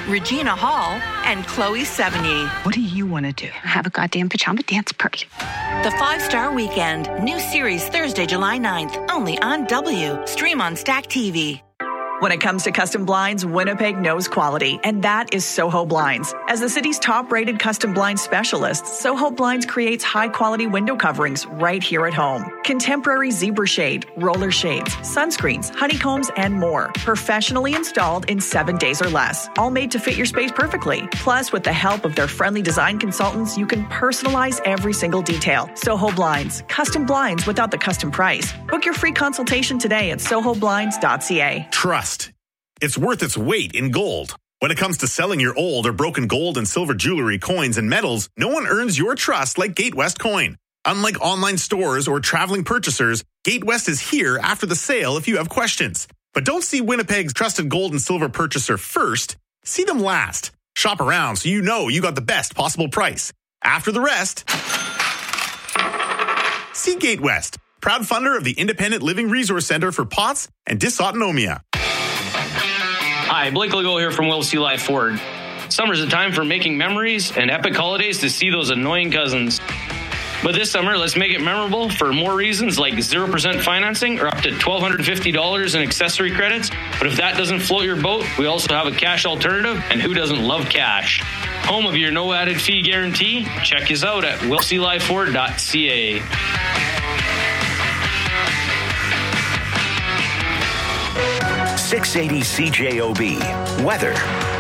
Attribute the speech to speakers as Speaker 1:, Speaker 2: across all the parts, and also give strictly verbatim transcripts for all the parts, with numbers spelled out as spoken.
Speaker 1: Regina Hall, and Chloe Sevigny.
Speaker 2: What do you want to do? Have a goddamn pajama dance party.
Speaker 1: The Five-Star Weekend. New series Thursday, July ninth. Only on W. Stream on Stack T V.
Speaker 3: When it comes to custom blinds, Winnipeg knows quality, and that is Soho Blinds. As the city's top-rated custom blind specialist, Soho Blinds creates high-quality window coverings right here at home. Contemporary zebra shade, roller shades, sunscreens, honeycombs, and more. Professionally installed in seven days or less. All made to fit your space perfectly. Plus, with the help of their friendly design consultants, you can personalize every single detail. Soho Blinds. Custom blinds without the custom price. Book your free consultation today at soho blinds dot c a.
Speaker 4: Trust. It's worth its weight in gold. When it comes to selling your old or broken gold and silver jewelry, coins, and metals, no one earns your trust like Gatewest Coin. Unlike online stores or traveling purchasers, Gatewest is here after the sale if you have questions. But don't see Winnipeg's trusted gold and silver purchaser first. See them last. Shop around so you know you got the best possible price. After the rest, see Gatewest, proud funder of the Independent Living Resource Center for P O T S and Dysautonomia.
Speaker 5: Hi, Blake Legault here from Will C. Live Ford. Summer's a time for making memories and epic holidays to see those annoying cousins. But this summer, let's make it memorable for more reasons like zero percent financing or up to one thousand two hundred fifty dollars in accessory credits. But if that doesn't float your boat, we also have a cash alternative, and who doesn't love cash? Home of your no added fee guarantee? Check us out at will c live ford dot c a.
Speaker 6: six eighty C J O B. Weather.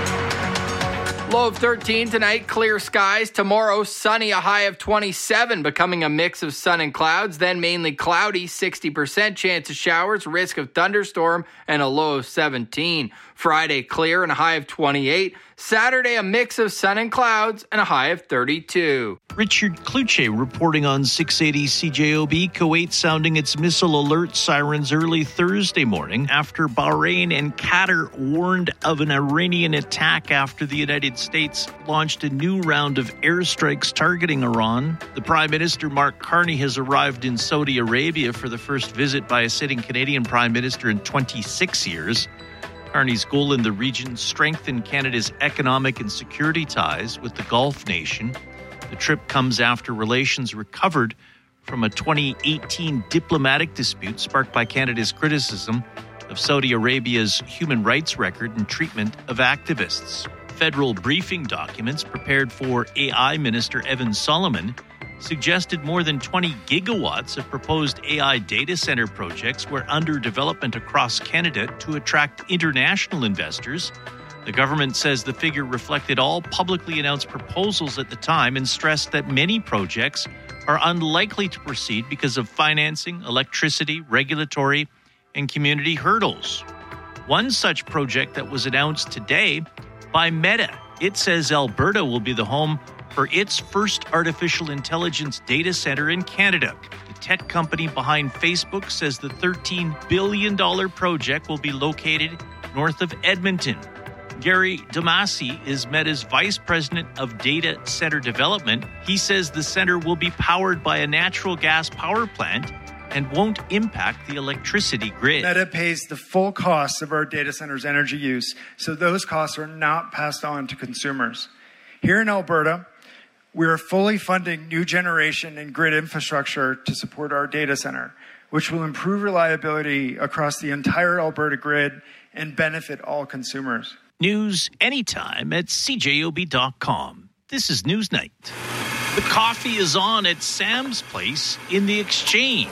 Speaker 7: Low of thirteen tonight, clear skies. Tomorrow, sunny, a high of twenty-seven, becoming a mix of sun and clouds. Then mainly cloudy, sixty percent chance of showers, risk of thunderstorm, and a low of seventeen. Friday, clear and a high of twenty-eight. Saturday, a mix of sun and clouds and a high of thirty-two.
Speaker 8: Richard Kluche reporting on six eighty C J O B. Kuwait sounding its missile alert sirens early Thursday morning after Bahrain and Qatar warned of an Iranian attack after the United States launched a new round of airstrikes targeting Iran. The Prime Minister, Mark Carney, has arrived in Saudi Arabia for the first visit by a sitting Canadian Prime Minister in twenty-six years. Carney's goal in the region: strengthen Canada's economic and security ties with the Gulf nation. The trip comes after relations recovered from a twenty eighteen diplomatic dispute sparked by Canada's criticism of Saudi Arabia's human rights record and treatment of activists. Federal briefing documents prepared for A I Minister Evan Solomon suggested more than twenty gigawatts of proposed A I data center projects were under development across Canada to attract international investors. The government says the figure reflected all publicly announced proposals at the time and stressed that many projects are unlikely to proceed because of financing, electricity, regulatory, and community hurdles. One such project that was announced today by Meta. It says Alberta will be the home for its first artificial intelligence data center in Canada. The tech company behind Facebook says the thirteen billion dollars project will be located north of Edmonton. Gary Damasi is Meta's Vice President of Data Center Development. He says the center will be powered by a natural gas power plant and won't impact the electricity grid.
Speaker 9: Meta pays the full costs of our data center's energy use, so those costs are not passed on to consumers. Here in Alberta, we are fully funding new generation and grid infrastructure to support our data center, which will improve reliability across the entire Alberta grid and benefit all consumers.
Speaker 8: News anytime at c j o b dot com. This is Newsnight. The coffee is on at Sam's Place in the Exchange.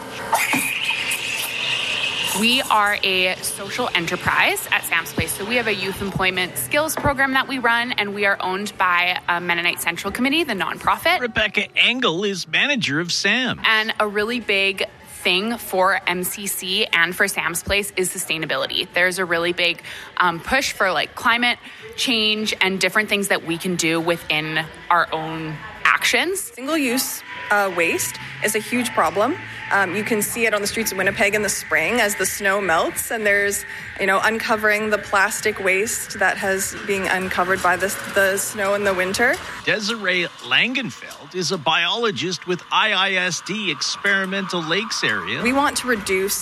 Speaker 10: We are a social enterprise at Sam's Place. So we have a youth employment skills program that we run, and we are owned by a Mennonite Central Committee, the nonprofit.
Speaker 8: Rebecca Engel is manager of Sam's.
Speaker 10: And a really big thing for M C C and for Sam's Place is sustainability. There's a really big um, push for like climate change and different things that we can do within our own actions.
Speaker 11: Single-use uh, waste is a huge problem. Um, you can see it on the streets of Winnipeg in the spring as the snow melts, and there's, you know, uncovering the plastic waste that has being uncovered by the, the snow in the winter.
Speaker 8: Desiree Langenfeld is a biologist with I I S D Experimental Lakes area.
Speaker 11: We want to reduce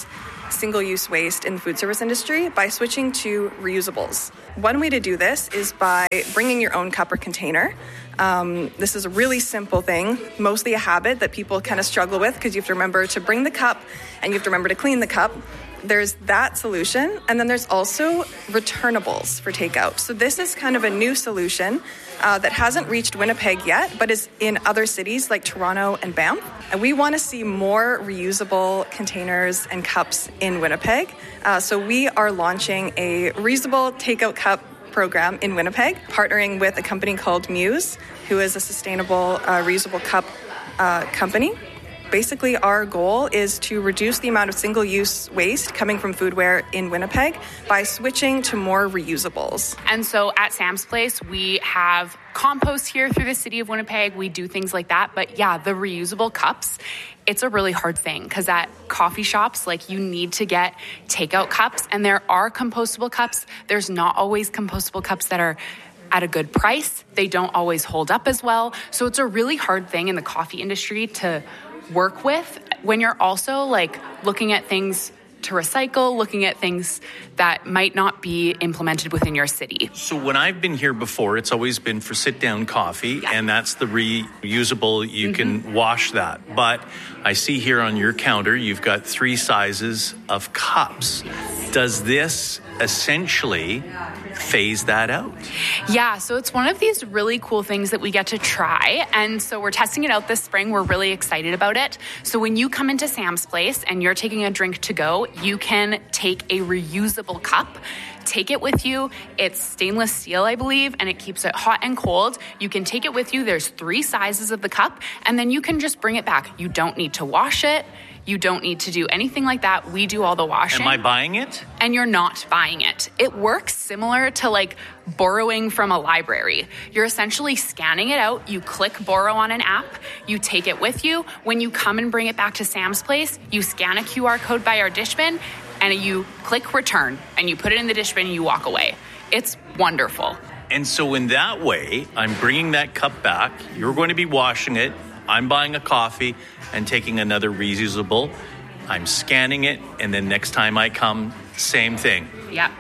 Speaker 11: single-use waste in the food service industry by switching to reusables. One way to do this is by bringing your own cup or container. Um, this is a really simple thing, mostly a habit that people kind of struggle with because you have to remember to bring the cup and you have to remember to clean the cup. There's that solution, and then there's also returnables for takeout. So this is kind of a new solution uh, that hasn't reached Winnipeg yet, but is in other cities like Toronto and Banff. And we want to see more reusable containers and cups in Winnipeg. Uh, so we are launching a reusable takeout cup program in Winnipeg, partnering with a company called Muse, who is a sustainable uh, reusable cup uh, company. Basically, our goal is to reduce the amount of single-use waste coming from foodware in Winnipeg by switching to more reusables.
Speaker 10: And so at Sam's Place, we have compost here through the city of Winnipeg. We do things like that. But yeah, the reusable cups, it's a really hard thing because at coffee shops, like you need to get takeout cups, and there are compostable cups. There's not always compostable cups that are at a good price. They don't always hold up as well. So it's a really hard thing in the coffee industry to work with when you're also like looking at things to recycle, looking at things that might not be implemented within your city.
Speaker 8: So when I've been here before, it's always been for sit-down coffee, yeah. and that's the reusable, you mm-hmm. can wash that. But I see here on your counter, you've got three sizes of cups. Does this essentially phase that out?
Speaker 10: Yeah, so it's one of these really cool things that we get to try. And so we're testing it out this spring. We're really excited about it. So when you come into Sam's Place and you're taking a drink to go, you can take a reusable cup, take it with you. It's stainless steel, I believe, and it keeps it hot and cold. You can take it with you. There's three sizes of the cup, and then you can just bring it back. You don't need to wash it. You don't need to do anything like that. We do all the washing.
Speaker 8: Am I buying it?
Speaker 10: And you're not buying it. It works similar to like borrowing from a library. You're essentially scanning it out. You click borrow on an app. You take it with you. When you come and bring it back to Sam's Place, you scan a Q R code by our dish bin and you click return and you put it in the dish bin and you walk away. It's wonderful.
Speaker 8: And so in that way, I'm bringing that cup back. You're going to be washing it. I'm buying a coffee and taking another reusable. I'm scanning it, and then next time I come, same thing.
Speaker 10: Yeah.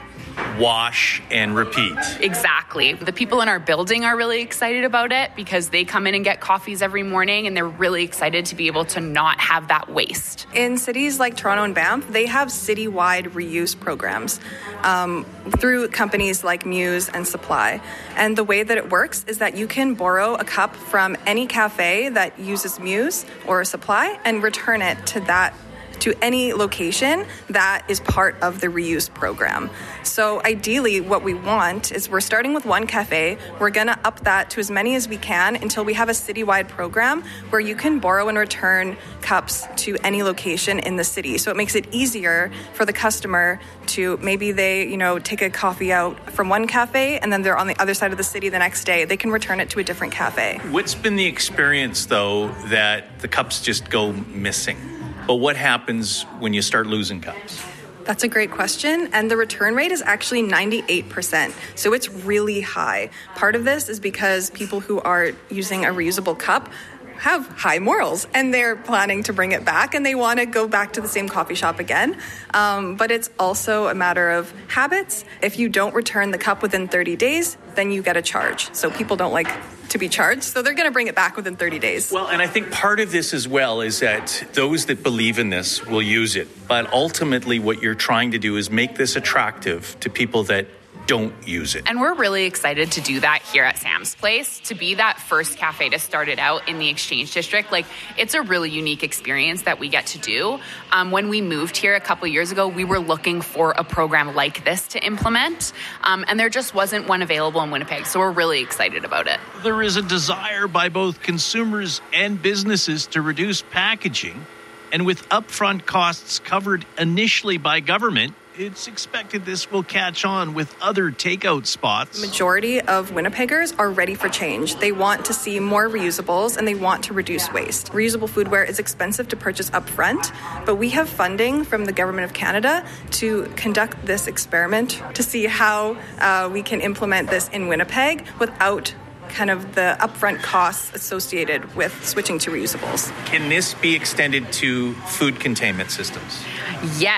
Speaker 8: Wash and repeat.
Speaker 10: Exactly. The people in our building are really excited about it because they come in and get coffees every morning, and they're really excited to be able to not have that waste.
Speaker 11: In cities like Toronto and Banff, they have citywide reuse programs um, through companies like Muse and Supply. And the way that it works is that you can borrow a cup from any cafe that uses Muse or Supply and return it to that to any location that is part of the reuse program. So ideally, what we want is we're starting with one cafe. We're going to up that to as many as we can until we have a citywide program where you can borrow and return cups to any location in the city. So it makes it easier for the customer to maybe they, you know, take a coffee out from one cafe and then they're on the other side of the city the next day. They can return it to a different cafe.
Speaker 8: What's been the experience, though, that the cups just go missing? But what happens when you start losing cups?
Speaker 11: That's a great question. And the return rate is actually ninety-eight percent. So it's really high. Part of this is because people who are using a reusable cup have high morals and they're planning to bring it back and they want to go back to the same coffee shop again. Um, but it's also a matter of habits. If you don't return the cup within thirty days, then you get a charge. So people don't like to be charged, so they're going to bring it back within thirty days.
Speaker 8: Well, and I think part of this as well is that those that believe in this will use it. But ultimately what you're trying to do is make this attractive to people that don't use it.
Speaker 10: And we're really excited to do that here at Sam's Place, to be that first cafe to start it out in the Exchange District. Like, it's a really unique experience that we get to do. Um, when we moved here a couple years ago, we were looking for a program like this to implement, um, and there just wasn't one available in Winnipeg, so we're really excited about it.
Speaker 8: There is a desire by both consumers and businesses to reduce packaging, and with upfront costs covered initially by government, it's expected this will catch on with other takeout spots.
Speaker 11: The majority of Winnipeggers are ready for change. They want to see more reusables and they want to reduce waste. Reusable foodware is expensive to purchase up front, but we have funding from the Government of Canada to conduct this experiment to see how uh, we can implement this in Winnipeg without kind of the upfront costs associated with switching to reusables.
Speaker 8: Can this be extended to food containment systems?
Speaker 10: Yes.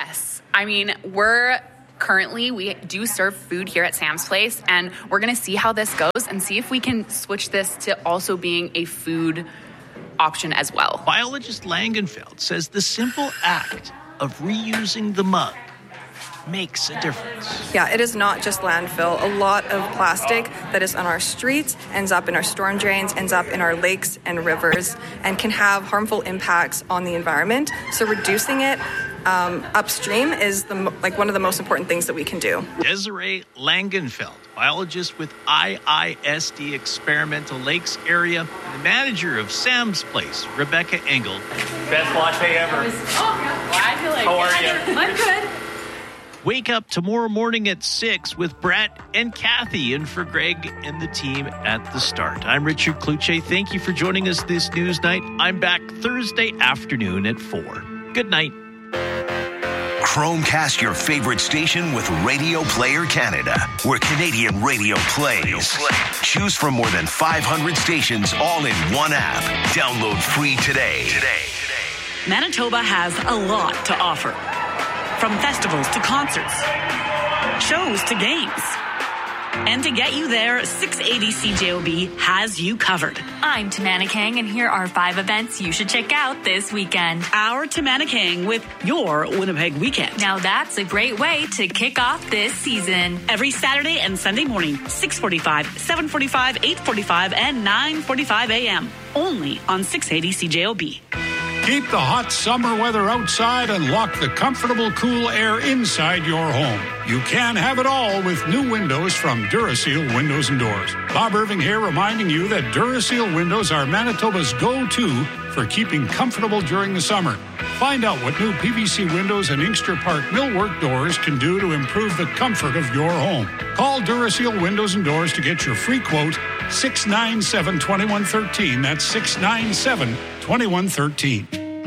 Speaker 10: I mean, we're currently, we do serve food here at Sam's Place, and we're going to see how this goes and see if we can switch this to also being a food option as well.
Speaker 8: Biologist Langenfeld says the simple act of reusing the mug makes a difference.
Speaker 11: Yeah, it is not just landfill. A lot of plastic that is on our streets ends up in our storm drains, ends up in our lakes and rivers, and can have harmful impacts on the environment. So reducing it um, upstream is the like one of the most important things that we can do.
Speaker 8: Desiree Langenfeld, biologist with I I S D Experimental Lakes Area, and the manager of Sam's Place, Rebecca Engel.
Speaker 12: Best latte ever.
Speaker 10: Oh, I feel like
Speaker 12: How are you?
Speaker 10: I'm good.
Speaker 8: Wake up tomorrow morning at six with Brett and Kathy in for Greg and the team at the start. I'm Richard Kluche. Thank you for joining us this news night. I'm back Thursday afternoon at four. Good night.
Speaker 6: Chromecast your favorite station with Radio Player Canada, where Canadian radio plays. Choose from more than five hundred stations all in one app. Download free today. Today.
Speaker 1: Manitoba has a lot to offer. From festivals to concerts, shows to games. And to get you there, six eighty C J O B has you covered.
Speaker 13: I'm Tamana Kang, and here are five events you should check out this weekend.
Speaker 1: Our Tamana Kang with your Winnipeg Weekend.
Speaker 13: Now that's a great way to kick off this season.
Speaker 1: Every Saturday and Sunday morning, six forty-five, seven forty-five, eight forty-five, and nine forty-five a.m. Only on six eighty C J O B.
Speaker 14: Keep the hot summer weather outside and lock the comfortable, cool air inside your home. You can have it all with new windows from Duraseal Windows and Doors. Bob Irving here reminding you that Duraseal windows are Manitoba's go-to for keeping comfortable during the summer. Find out what new P V C windows and Inkster Park millwork doors can do to improve the comfort of your home. Call Duraseal Windows and Doors to get your free quote, six nine seven, two one one three. That's six nine seven, two one one three.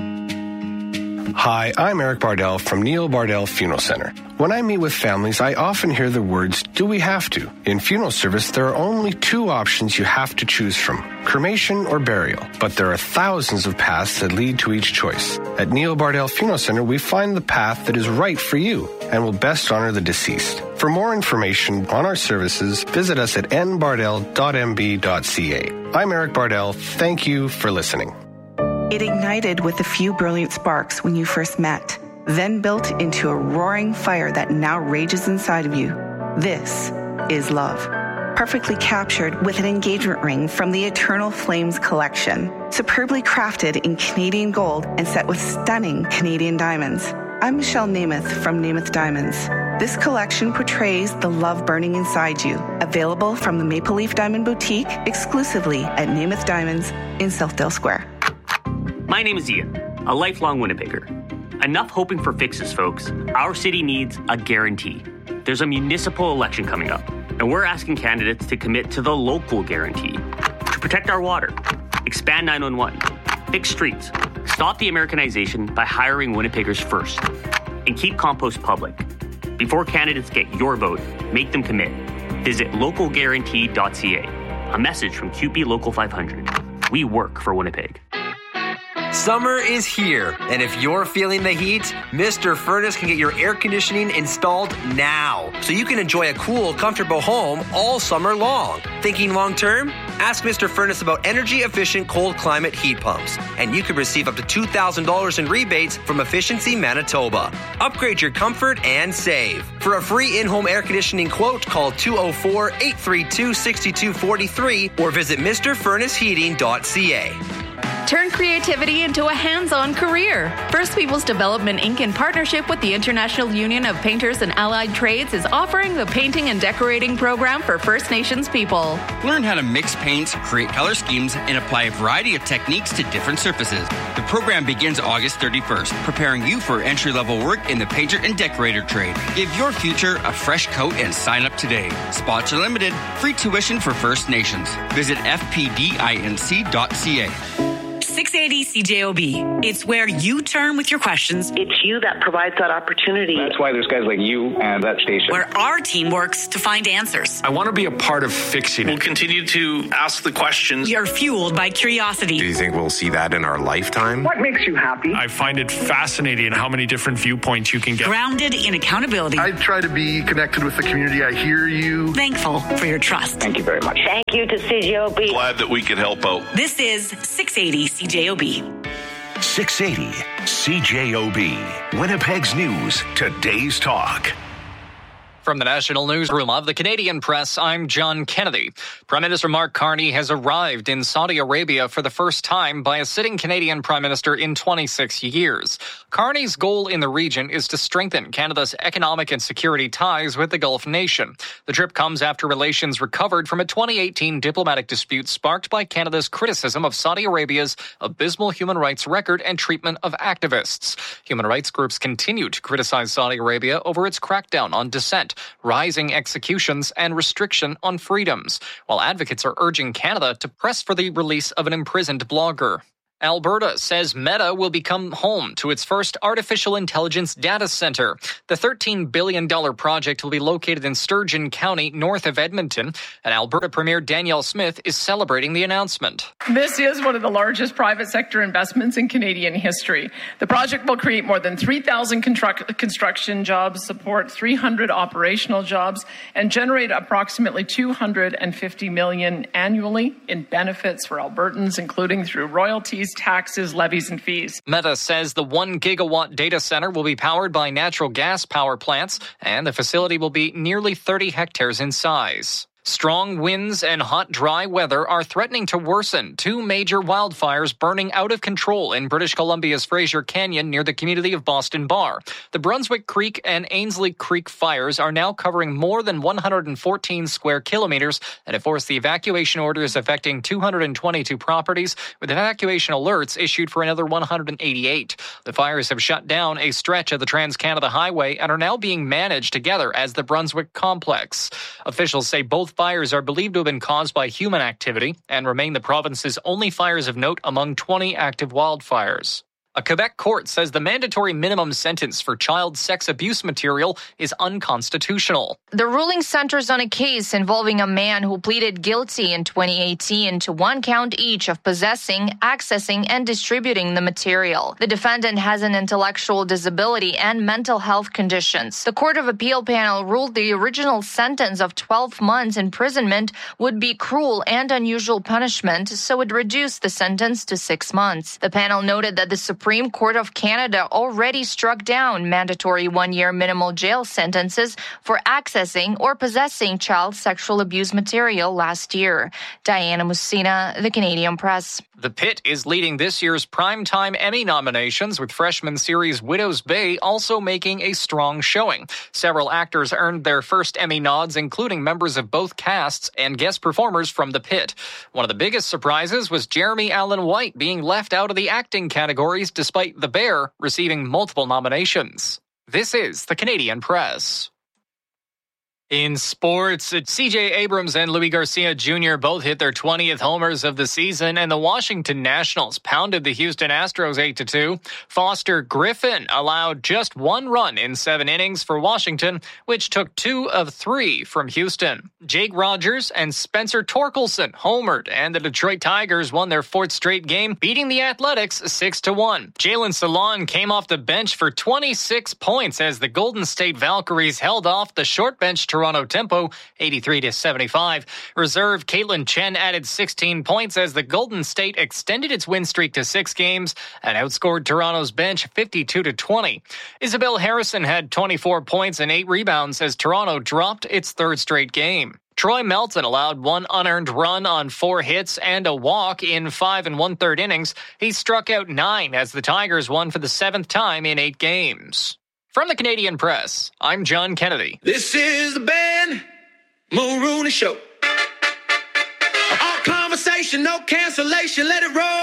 Speaker 15: Hi, I'm Eric Bardell from Neil Bardell Funeral Center. When I meet with families, I often hear the words, do we have to? In funeral service, there are only two options you have to choose from, cremation or burial. But there are thousands of paths that lead to each choice. At Neil Bardell Funeral Center, we find the path that is right for you and will best honor the deceased. For more information on our services, visit us at n bardell dot m b dot c a. I'm Eric Bardell. Thank you for listening.
Speaker 2: It ignited with a few brilliant sparks when you first met, then built into a roaring fire that now rages inside of you. This is love. Perfectly captured with an engagement ring from the Eternal Flames collection, superbly crafted in Canadian gold and set with stunning Canadian diamonds. I'm Michelle Namath from Namath Diamonds. This collection portrays the love burning inside you. Available from the Maple Leaf Diamond Boutique exclusively at Namath Diamonds in Southdale Square.
Speaker 16: My name is Ian, a lifelong Winnipegger. Enough hoping for fixes, folks. Our city needs a guarantee. There's a municipal election coming up, and we're asking candidates to commit to the local guarantee. To protect our water, expand nine one one, fix streets, stop the Americanization by hiring Winnipeggers first, and keep compost public. Before candidates get your vote, make them commit. Visit local guarantee dot c a. A message from C U P E Local five hundred. We work for Winnipeg.
Speaker 17: Summer is here, and if you're feeling the heat, Mister Furnace can get your air conditioning installed now, so you can enjoy a cool, comfortable home all summer long. Thinking long term? Ask Mister Furnace about energy-efficient cold climate heat pumps, and you could receive up to two thousand dollars in rebates from Efficiency Manitoba. Upgrade your comfort and save. For a free in-home air conditioning quote, call two oh four, eight three two, six two four three or visit Mister Furnace Heating dot c a.
Speaker 18: Turn creativity into a hands-on career. First Peoples Development Incorporated, in partnership with the International Union of Painters and Allied Trades, is offering the Painting and Decorating Program for First Nations people.
Speaker 19: Learn how to mix paints, create color schemes, and apply a variety of techniques to different surfaces. The program begins August thirty-first, preparing you for entry-level work in the painter and decorator trade. Give your future a fresh coat and sign up today. Spots are limited. Free tuition for First Nations. Visit f p d inc dot c a.
Speaker 1: six six eighty C J O B. It's where you turn with your questions.
Speaker 12: It's you that provides that opportunity.
Speaker 20: That's why there's guys like you and that station.
Speaker 1: Where our team works to find answers.
Speaker 21: I want to be a part of fixing it.
Speaker 22: We'll continue to ask the questions.
Speaker 1: We are fueled by curiosity.
Speaker 23: Do you think we'll see that in our lifetime?
Speaker 20: What makes you happy?
Speaker 21: I find it fascinating how many different viewpoints you can get.
Speaker 1: Grounded in accountability.
Speaker 24: I try to be connected with the community. I hear you.
Speaker 1: Thankful for your trust.
Speaker 20: Thank you very much.
Speaker 12: Thank you to C J O B.
Speaker 22: Glad that we could help out.
Speaker 1: This is six eighty C J O B.
Speaker 6: six eighty C J O B. Winnipeg's News. Today's Talk.
Speaker 25: From the National Newsroom of the Canadian Press, I'm John Kennedy. Prime Minister Mark Carney has arrived in Saudi Arabia for the first time by a sitting Canadian Prime Minister in twenty-six years. Carney's goal in the region is to strengthen Canada's economic and security ties with the Gulf nation. The trip comes after relations recovered from a twenty eighteen diplomatic dispute sparked by Canada's criticism of Saudi Arabia's abysmal human rights record and treatment of activists. Human rights groups continue to criticize Saudi Arabia over its crackdown on dissent, rising executions, and restriction on freedoms, while advocates are urging Canada to press for the release of an imprisoned blogger. Alberta says Meta will become home to its first artificial intelligence data center. The thirteen billion dollars project will be located in Sturgeon County, north of Edmonton, and Alberta Premier Danielle Smith is celebrating the announcement.
Speaker 26: This is one of the largest private sector investments in Canadian history. The project will create more than three thousand construct- construction jobs, support three hundred operational jobs, and generate approximately two hundred fifty million dollars annually in benefits for Albertans, including through royalties, taxes, levies, and fees.
Speaker 25: Meta says the one gigawatt data center will be powered by natural gas power plants, and the facility will be nearly thirty hectares in size. Strong winds and hot, dry weather are threatening to worsen two major wildfires burning out of control in British Columbia's Fraser Canyon near the community of Boston Bar. The Brunswick Creek and Ainslie Creek fires are now covering more than one hundred fourteen square kilometers and have forced the evacuation orders affecting two hundred twenty-two properties, with evacuation alerts issued for another one hundred eighty-eight. The fires have shut down a stretch of the Trans-Canada Highway and are now being managed together as the Brunswick Complex. Officials say both fires are believed to have been caused by human activity and remain the province's only fires of note among twenty active wildfires. A Quebec court says the mandatory minimum sentence for child sex abuse material is unconstitutional.
Speaker 27: The ruling centers on a case involving a man who pleaded guilty in twenty eighteen to one count each of possessing, accessing, and distributing the material. The defendant has an intellectual disability and mental health conditions. The Court of Appeal panel ruled the original sentence of twelve months imprisonment would be cruel and unusual punishment, so it reduced the sentence to six months. The panel noted that the Supreme Supreme Court of Canada already struck down mandatory one-year minimal jail sentences for accessing or possessing child sexual abuse material last year. Diana Musina, The Canadian Press.
Speaker 25: The Pit is leading this year's Primetime Emmy nominations, with freshman series Widow's Bay also making a strong showing. Several actors earned their first Emmy nods, including members of both casts and guest performers from The Pit. One of the biggest surprises was Jeremy Allen White being left out of the acting categories despite The Bear receiving multiple nominations. This is The Canadian Press. In sports, C J Abrams and Luis Garcia Junior both hit their twentieth homers of the season, and the Washington Nationals pounded the Houston Astros eight to two. Foster Griffin allowed just one run in seven innings for Washington, which took two of three from Houston. Jake Rogers and Spencer Torkelson homered, and the Detroit Tigers won their fourth straight game, beating the Athletics six to one. Jalen Salon came off the bench for twenty-six points as the Golden State Valkyries held off the short bench Toronto Tempo eighty-three to seventy-five. Reserve Caitlin Chen added sixteen points as the Golden State extended its win streak to six games and outscored Toronto's bench fifty-two to twenty. Isabel Harrison had twenty-four points and eight rebounds as Toronto dropped its third straight game. Troy Melton allowed one unearned run on four hits and a walk in five and one-third innings. He struck out nine as the Tigers won for the seventh time in eight games. From the Canadian Press, I'm John Kennedy.
Speaker 28: This is the Ben Mulrooney Show. All conversation, no cancellation, let it roll.